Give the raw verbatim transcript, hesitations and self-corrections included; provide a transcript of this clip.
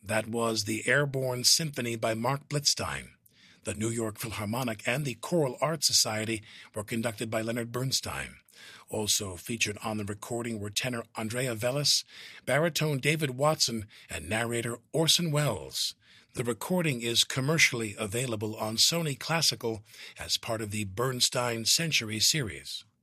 That was the Airborne Symphony by Mark Blitzstein. The New York Philharmonic and the Choral Arts Society were conducted by Leonard Bernstein. Also featured on the recording were tenor Andrea Velez, baritone David Watson, and narrator Orson Welles. The recording is commercially available on Sony Classical as part of the Bernstein Century series.